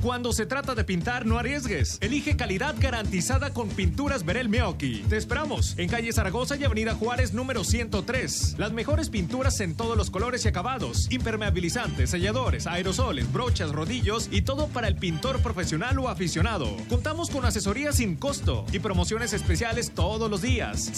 Cuando se trata de pintar, no arriesgues. Elige calidad garantizada con Pinturas Verel Meoqui. Te esperamos en calle Zaragoza y avenida Juárez número 103. Las mejores pinturas en todos los colores y acabados. Impermeabilizantes, selladores, aerosoles, brochas, rodillos y todo para el pintor profesional o aficionado. Contamos con asesoría sin costo y promociones especiales todos los días.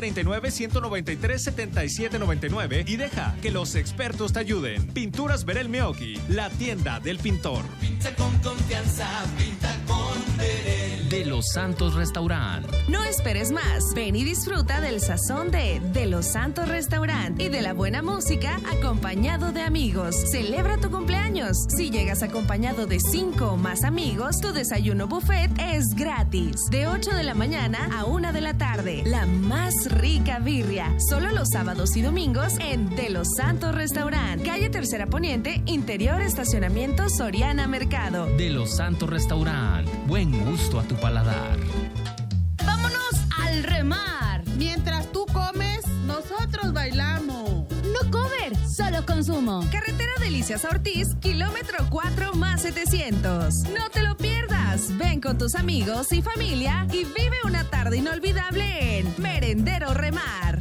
639-193-7799 y deja que los expertos te ayuden. Pinturas Verel Meoqui, la tienda del pintor. Pinta con confianza, pinta con Verel. De Los Santos Restaurant. No esperes más. Ven y disfruta del sazón de Los Santos Restaurant y de la buena música acompañado de amigos. Celebra tu cumpleaños. Si llegas acompañado de 5 o más amigos, tu desayuno buffet es gratis. De 8 de la mañana a 1 de la tarde. La más rica birria. Solo los sábados y domingos en De Los Santos Restaurant. Calle Tercera Poniente, interior estacionamiento Soriana Mercado. De Los Santos Restaurant. Buen gusto a tu paladar. ¡Vámonos al remar! Mientras tú comes, nosotros bailamos. No cover, solo consumo. Carretera Delicias Ortiz, kilómetro 4 más 700. No te lo pierdas. Ven con tus amigos y familia y vive una tarde inolvidable en Merendero Remar.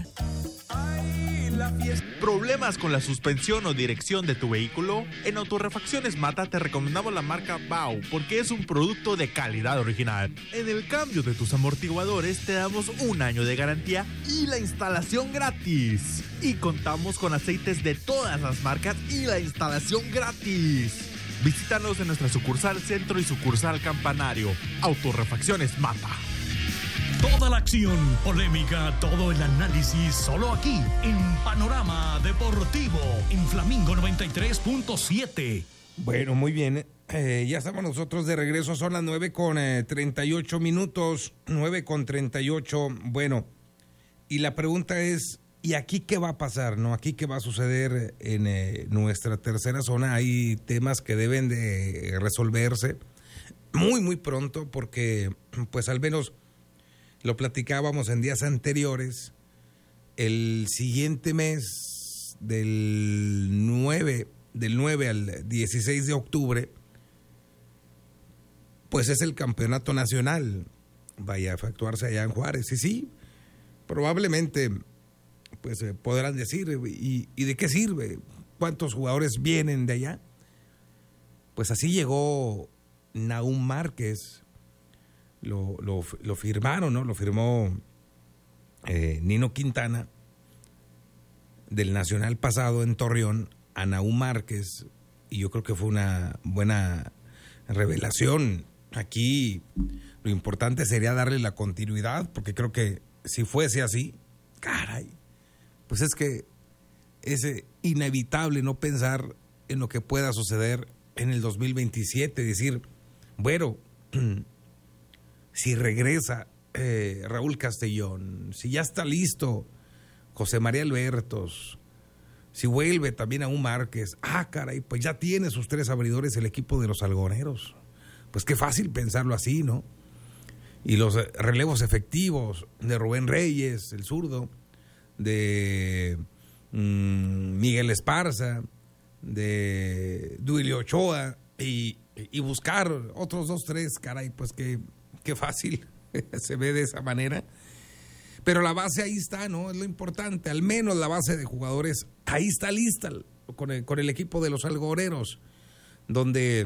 ¿Problemas con la suspensión o dirección de tu vehículo? En Autorrefacciones Mata te recomendamos la marca Bau porque es un producto de calidad original. En el cambio de tus amortiguadores te damos 1 año de garantía y la instalación gratis. Y contamos con aceites de todas las marcas y la instalación gratis. Visítanos en nuestra sucursal Centro y sucursal Campanario. Autorrefacciones Mata. Toda la acción, polémica, todo el análisis, solo aquí, en Panorama Deportivo, en Flamingo 93.7. Bueno, muy bien. Ya estamos nosotros de regreso. Son las 9:38. 9:38. Bueno, y la pregunta es, ¿y aquí qué va a pasar? ¿No? ¿Aquí qué va a suceder en nuestra tercera zona? Hay temas que deben de resolverse muy, muy pronto porque, pues al menos... Lo platicábamos en días anteriores, el siguiente mes del 9 al 16 de octubre, pues es el campeonato nacional, vaya a efectuarse allá en Juárez. Y sí, probablemente pues podrán decir, ¿y de qué sirve? ¿Cuántos jugadores vienen de allá? Pues así llegó Nahum Márquez. Lo firmaron, ¿no? Lo firmó Nino Quintana del Nacional pasado en Torreón a Nahum Márquez, y yo creo que fue una buena revelación. Aquí lo importante sería darle la continuidad, porque creo que si fuese así, caray, pues es que es inevitable no pensar en lo que pueda suceder en el 2027, decir, bueno, si regresa Raúl Castellón, si ya está listo José María Albertos, si vuelve también Nahum Márquez, caray, pues ya tiene sus 3 abridores el equipo de los algodoneros. Pues qué fácil pensarlo así, ¿no? Y los relevos efectivos de Rubén Reyes, el zurdo, de Miguel Esparza, de Duilio Ochoa, y buscar otros 2, 3, caray, pues qué fácil se ve de esa manera. Pero la base ahí está, ¿no? Es lo importante. Al menos la base de jugadores ahí está lista con el equipo de los algodoneros, donde